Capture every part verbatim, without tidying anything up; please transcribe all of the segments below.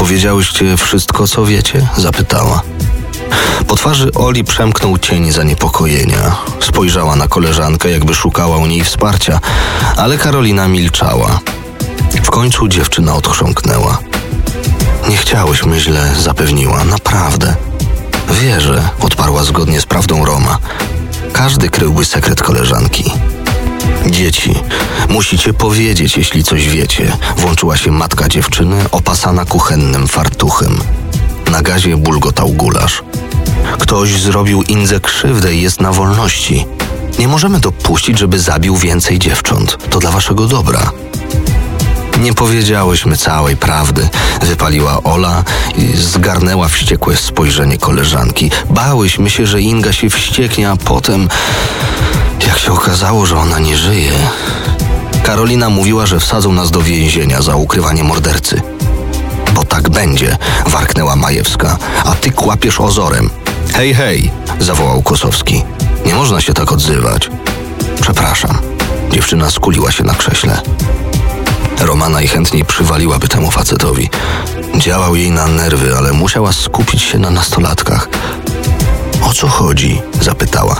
Powiedziałyście wszystko, co wiecie? Zapytała. Po twarzy Oli przemknął cień zaniepokojenia. Spojrzała na koleżankę, jakby szukała u niej wsparcia, ale Karolina milczała. W końcu dziewczyna odchrząknęła. Nie chciałyśmy źle, zapewniła, naprawdę. Wierzę, odparła zgodnie z prawdą Roma. Każdy kryłby sekret koleżanki. Dzieci, musicie powiedzieć, jeśli coś wiecie. Włączyła się matka dziewczyny, opasana kuchennym fartuchem. Na gazie bulgotał gulasz. Ktoś zrobił Indze krzywdę i jest na wolności. Nie możemy dopuścić, żeby zabił więcej dziewcząt. To dla waszego dobra. Nie powiedziałyśmy całej prawdy, wypaliła Ola i zgarnęła wściekłe spojrzenie koleżanki. Bałyśmy się, że Inga się wścieknie, a potem, jak się okazało, że ona nie żyje. Karolina mówiła, że wsadzą nas do więzienia za ukrywanie mordercy. Bo tak będzie, warknęła Majewska, a ty kłapiesz ozorem. Hej, hej, zawołał Kosowski. Nie można się tak odzywać. Przepraszam. Dziewczyna skuliła się na krześle. Roma najchętniej przywaliłaby temu facetowi. Działał jej na nerwy, ale musiała skupić się na nastolatkach. O co chodzi? Zapytała.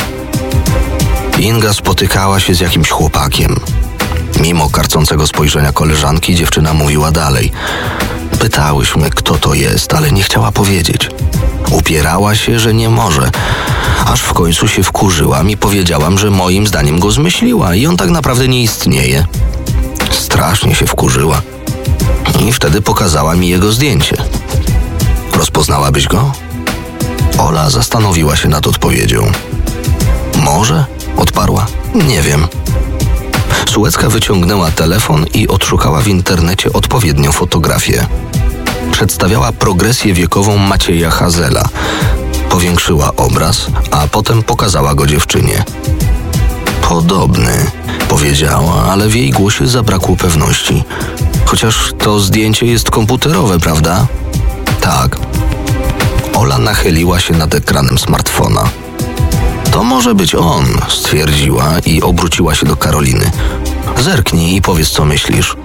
Inga spotykała się z jakimś chłopakiem. Mimo karcącego spojrzenia koleżanki, dziewczyna mówiła dalej. Pytałyśmy, kto to jest, ale nie chciała powiedzieć. Upierała się, że nie może. Aż w końcu się wkurzyłam i powiedziałam, że moim zdaniem go zmyśliła i on tak naprawdę nie istnieje. Strasznie się wkurzyła. I wtedy pokazała mi jego zdjęcie. Rozpoznałabyś go? Ola zastanowiła się nad odpowiedzią. Może? Odparła. Nie wiem. Sułecka wyciągnęła telefon i odszukała w internecie odpowiednią fotografię. Przedstawiała progresję wiekową Macieja Hazela. Powiększyła obraz, a potem pokazała go dziewczynie. Podobny, powiedziała, ale w jej głosie zabrakło pewności. Chociaż to zdjęcie jest komputerowe, prawda? Tak. Ola nachyliła się nad ekranem smartfona. To może być on, stwierdziła i obróciła się do Karoliny. Zerknij i powiedz, co myślisz.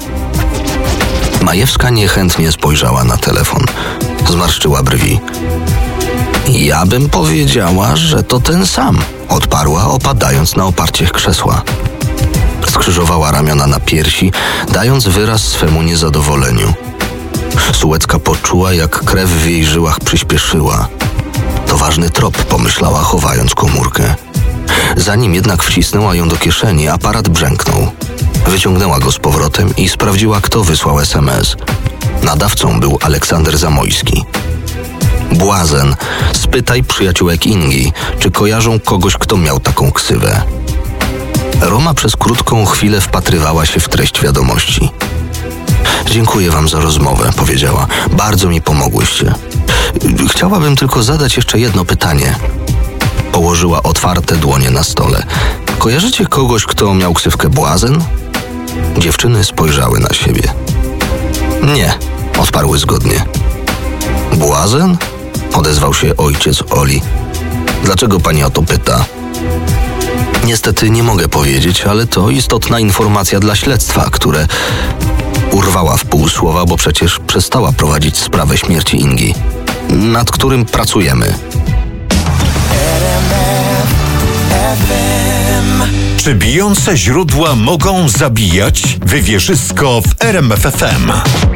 Majewska niechętnie spojrzała na telefon. Zmarszczyła brwi. Ja bym powiedziała, że to ten sam, odparła, opadając na oparcie krzesła. Skrzyżowała ramiona na piersi, dając wyraz swemu niezadowoleniu. Sułecka poczuła, jak krew w jej żyłach przyspieszyła. To ważny trop, pomyślała, chowając komórkę. Zanim jednak wcisnęła ją do kieszeni, aparat brzęknął. Wyciągnęła go z powrotem i sprawdziła, kto wysłał es em es. Nadawcą był Aleksander Zamojski. Błazen, spytaj przyjaciółek Ingi, czy kojarzą kogoś, kto miał taką ksywę. Roma przez krótką chwilę wpatrywała się w treść wiadomości. Dziękuję wam za rozmowę, powiedziała. Bardzo mi pomogłyście. Chciałabym tylko zadać jeszcze jedno pytanie. Położyła otwarte dłonie na stole. Kojarzycie kogoś, kto miał ksywkę Błazen? Dziewczyny spojrzały na siebie. Nie, odparły zgodnie. Błazen? Odezwał się ojciec Oli. Dlaczego pani o to pyta? Niestety nie mogę powiedzieć, ale to istotna informacja dla śledztwa, które... Urwała w pół słowa, bo przecież przestała prowadzić sprawę śmierci Ingi, nad którym pracujemy. Czy bijące źródła mogą zabijać? Wywierzysko w R M F F M.